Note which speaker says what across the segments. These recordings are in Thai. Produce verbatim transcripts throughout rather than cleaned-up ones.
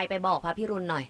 Speaker 1: น์ไปบอกพระพี่รุนหน่อย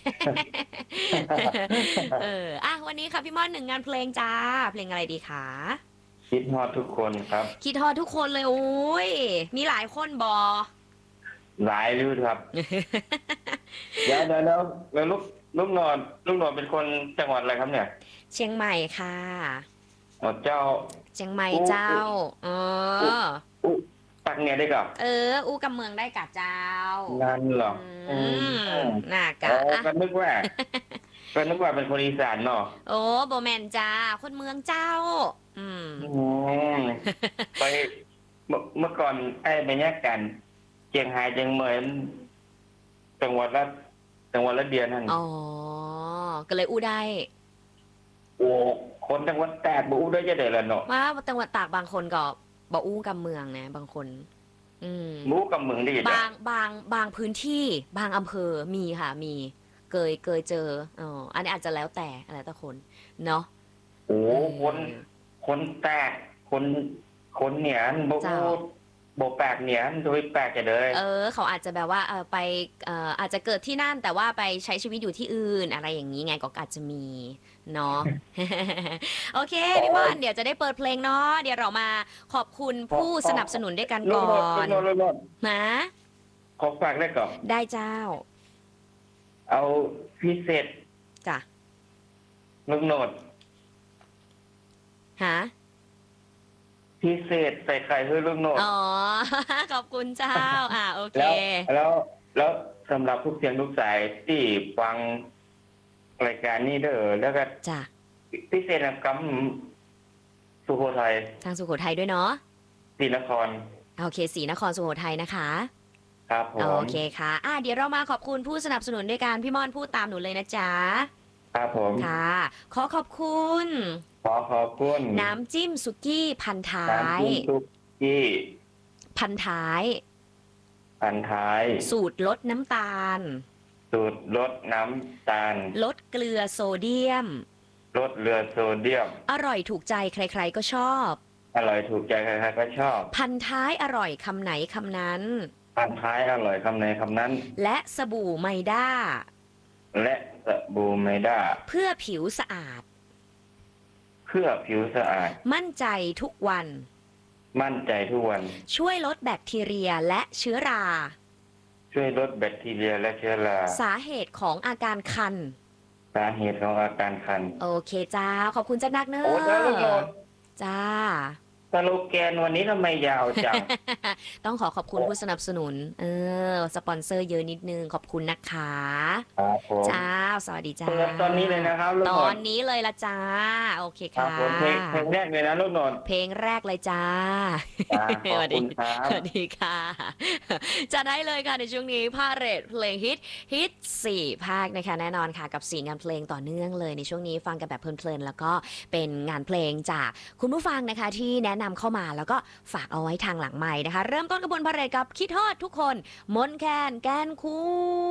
Speaker 1: เอออ่ะวันนี้ค่ะพี่ม่อนหนึ่งงานเพลงจ้าเพลงอะไรดีคะ
Speaker 2: คิดฮอดทุกคนครับ
Speaker 1: คิดทอดทุกคนเลยโอ้ยมีหลายคนบอ
Speaker 2: หลายรุ่นครับเดี๋ยวเดี๋ยวแล้วแล้วลูกลูกนอนลูกนอนเป็นคนจังหวัดอะไรครับเนี่ย
Speaker 1: เชียงใหม่ค่ะ
Speaker 2: อ๋อเจ้า
Speaker 1: เชียงใหม่
Speaker 2: อู้
Speaker 1: เจ้า
Speaker 2: อู้
Speaker 1: เอ
Speaker 2: อู้
Speaker 1: อ
Speaker 2: อู้ปักเนี่ยได้กับ
Speaker 1: เอออู้กับเมืองได้กะเจ้า
Speaker 2: งานเหรอ
Speaker 1: อื
Speaker 2: อื
Speaker 1: ม
Speaker 2: ม
Speaker 1: น่ากะ
Speaker 2: อ๋อ
Speaker 1: อ่ะ
Speaker 2: ก็นึกว่าก็นึกว่าเป็นคนอีสานเนาะ
Speaker 1: โอ้โบแมนจ้าคนเมืองเจ้าอืม
Speaker 2: อืมไปเมื่อเมื่อก่อนไอ้บรรยากาศเชียงรายเชียงใหม่มันจังหวัดละจังหวัดละเดียวนั่น
Speaker 1: อ๋อก็เลยอู้ได้
Speaker 2: โอ้คนจังหวัดแตกบุได้จะได้ละเนาะ
Speaker 1: ว่าจังหวัดตากบางคนก็บอกอู้กับเมืองนะบางคนอืม
Speaker 2: รู้กับเมืองดีจ้ะ
Speaker 1: บางบางบางพื้นที่บางอำเภอมีค่ะมีเคยเคยเจออ๋ออันนี้อาจจะแล้วแต่อะไรแต่คนเนาะ
Speaker 2: โอ้
Speaker 1: เอ
Speaker 2: คน
Speaker 1: อ
Speaker 2: คนแตกคนคนเหนียนบ
Speaker 1: เจ้า
Speaker 2: ูบแปลกเหนียนโดยแปลกจะเลย
Speaker 1: เออเขาอาจจะแบบว่าเออไปเอออาจจะเกิดที่นั่นแต่ว่าไปใช้ชีวิตอยู่ที่อื่นอะไรอย่างนี้ไงก็อาจจะมีเนาะ โอเค
Speaker 2: อ๋อ
Speaker 1: พี่ม่อนเดี๋ยวจะได้เปิดเพลงเนาะเดี๋ยวเรามาขอบคุณ
Speaker 2: ขอ
Speaker 1: ผู้
Speaker 2: ขอ
Speaker 1: สนับสนุนด้วยกัน
Speaker 2: ลูก
Speaker 1: ก่อ
Speaker 2: โนดลูก
Speaker 1: น
Speaker 2: โนดลูกโนด
Speaker 1: นะ
Speaker 2: ขอฝากได้ก่อน
Speaker 1: ได้เจ้า
Speaker 2: เอาพิเศษ
Speaker 1: จ้ะ
Speaker 2: ลูกโนด
Speaker 1: ฮะ
Speaker 2: พิเศษใส่ไข่ให้ลูกโนด
Speaker 1: อ๋อ ขอบคุณเจ้าอ่าโอเค
Speaker 2: แล้วแล้วแล้วสำหรับทุกเสียงทุกสายที่ฟังรายการนี้เด้อแล้วก็
Speaker 1: จ้ะ
Speaker 2: พิเศษนะกำสุโขทัย
Speaker 1: ทางสุโขทัยด้วยเนาะ
Speaker 2: ศรีนคร
Speaker 1: โอเคศรีนครสุโขทัยนะคะ
Speaker 2: ครับผ
Speaker 1: โอ
Speaker 2: ม
Speaker 1: เคค่ะอ่าเดี๋ยวเรามาขอบคุณผู้สนับสนุนด้วยการพี่ม่อนพูดตามหนูเลยนะจ๊ะ
Speaker 2: ครับผม
Speaker 1: ค่ะขอขอบคุณ
Speaker 2: ขอขอบคุณ
Speaker 1: น้ำจิ้มสุกี้พันท้า
Speaker 2: น้ำ
Speaker 1: ย
Speaker 2: จิ้มซุกี้
Speaker 1: พันท้าย
Speaker 2: พันท้าย
Speaker 1: สูตรลดน้ำตาล
Speaker 2: สูตรลดน้ำตาล
Speaker 1: ลดเกลือโซเดียม
Speaker 2: ลดเรือโซเดียม
Speaker 1: อร่อยถูกใจใครๆก็ชอบ
Speaker 2: อร่อยถูกใจใครๆก็ชอบ
Speaker 1: พันท้ายอร่อยคำไหนคำนั้น
Speaker 2: พันท้ายอร่อยคำไหนคำนั้น
Speaker 1: และสบู่ไมด้า
Speaker 2: และสบู่ไมด้า
Speaker 1: เพื่อผิวสะอาด
Speaker 2: เพื่อผิวสะอาด
Speaker 1: มั่นใจทุกวัน
Speaker 2: มั่นใจทุกวัน
Speaker 1: ช่วยลดแบคทีเรียและเชื้อรา
Speaker 2: ช่วยลดแบคทีเรียและเชื้อรา
Speaker 1: สาเหตุของอาการคัน
Speaker 2: สาเหตุของอาการคัน
Speaker 1: โอเคจ้าขอบคุณจ้านักเนอ
Speaker 2: โอ้จ้าลูกโนด
Speaker 1: จ้า
Speaker 2: สโลแกนวันนี้ทำไมยาวจัง
Speaker 1: ต้องขอขอบคุณผู้สนับสนุนเออสปอนเซอร์เยอะนิดนึงขอบคุณนะคะ
Speaker 2: ครับผม
Speaker 1: จ้าสวัสดีจ้า
Speaker 2: เปิดตอนนี้เลยนะครับลูก
Speaker 1: ต
Speaker 2: โนด
Speaker 1: อนนี้เลยละจ้าโอเค
Speaker 2: ครับ
Speaker 1: ค่ะ
Speaker 2: ผมเพลงเพลงแรกเลยนะลูกโนด
Speaker 1: เพลงแรกเลยจ้า
Speaker 2: จ้าข
Speaker 1: ส
Speaker 2: อบ
Speaker 1: วัสดี
Speaker 2: คุณครั
Speaker 1: ส
Speaker 2: บ
Speaker 1: วัสดีค่ะจะได้เลยค่ะในช่วงนี้พาเรทเพลงฮิตฮิตสี่ภาคนะคะแน่นอนค่ะกับสี่งานเพลงต่อเนื่องเลยในช่วงนี้ฟังกันแบบเพลินๆแล้วก็เป็นงานเพลงจากคุณผู้ฟังนะคะที่แนะนำเข้ามาแล้วก็ฝากเอาไว้ทางหลังไมค์นะคะเริ่มต้นกระบวนพาเหรดกับคิดฮอดทุกคนมนแคนแกนคู